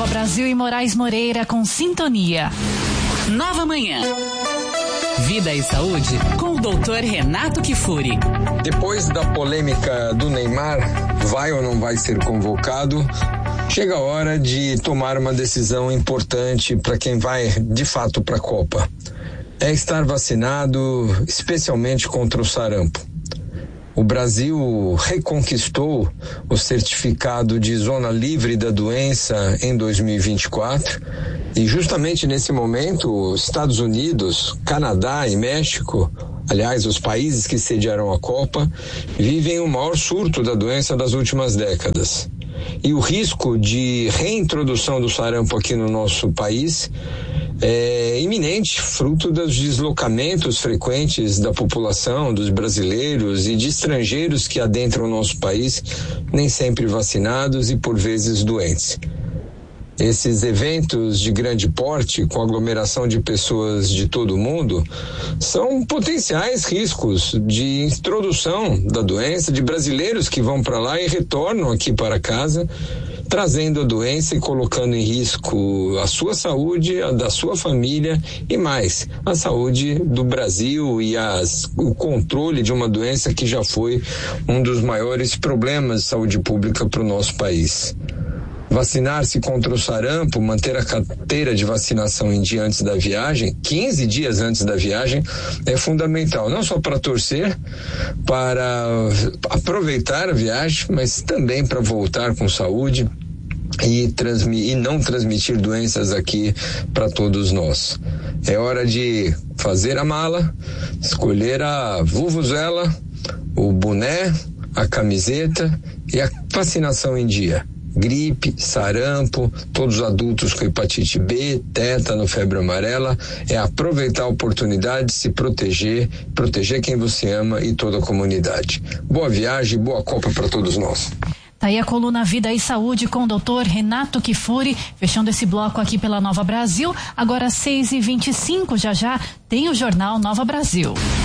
Brasil e Moraes Moreira com sintonia. Nova Manhã. Vida e Saúde com o Dr. Renato Kifuri. Depois da polêmica do Neymar, vai ou não vai ser convocado, chega a hora de tomar uma decisão importante para quem vai de fato para a Copa. É estar vacinado, especialmente contra o sarampo. O Brasil reconquistou o certificado de zona livre da doença em 2024 e justamente nesse momento, Estados Unidos, Canadá e México, aliás, os países que sediaram a Copa, vivem o maior surto da doença das últimas décadas. E o risco de reintrodução do sarampo aqui no nosso país é iminente, fruto dos deslocamentos frequentes da população, dos brasileiros e de estrangeiros que adentram o nosso país, nem sempre vacinados e por vezes doentes. Esses eventos de grande porte, com aglomeração de pessoas de todo o mundo, são potenciais riscos de introdução da doença, de brasileiros que vão para lá e retornam aqui para casa, trazendo a doença e colocando em risco a sua saúde, a da sua família e mais, a saúde do Brasil e o controle de uma doença que já foi um dos maiores problemas de saúde pública para o nosso país. Vacinar-se contra o sarampo, manter a carteira de vacinação em dia antes da viagem, 15 dias antes da viagem, é fundamental, não só para torcer, para aproveitar a viagem, mas também para voltar com saúde e não transmitir doenças aqui para todos nós. É hora de fazer a mala, escolher a vuvuzela, o boné, a camiseta e a vacinação em dia. Gripe, sarampo, todos os adultos com hepatite B, tétano, febre amarela, é aproveitar a oportunidade de se proteger quem você ama e toda a comunidade. Boa viagem, boa Copa para todos nós. Tá aí a coluna Vida e Saúde com o Dr. Renato Kifuri, fechando esse bloco aqui pela Nova Brasil. Agora 6h25, já tem o Jornal Nova Brasil.